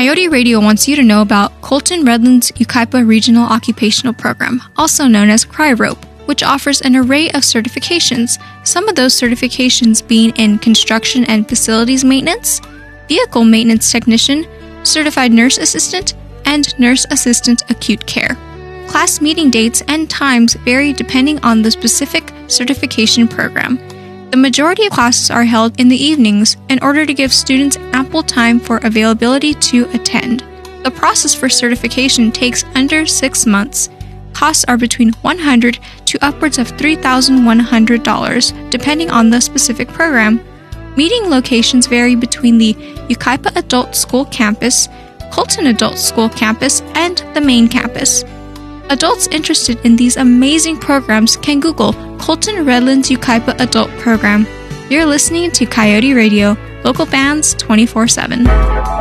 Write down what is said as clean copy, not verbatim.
Coyote Radio wants you to know about Colton Redlands Yucaipa Regional Occupational Program, also known as CRI-ROPE, which offers an array of certifications, some of those certifications being in construction and facilities maintenance, vehicle maintenance technician, certified nurse assistant, and nurse assistant acute care. Class meeting dates and times vary depending on the specific certification program. The majority of classes are held in the evenings in order to give students ample time for availability to attend. The process for certification takes under 6 months. Costs are between $100 to upwards of $3,100, depending on the specific program. Meeting locations vary between the Yucaipa Adult School Campus, Colton Adult School Campus, and the main campus. Adults interested in these amazing programs can Google Colton Redlands Yucaipa Adult Program. You're listening to Coyote Radio, local bands 24/7.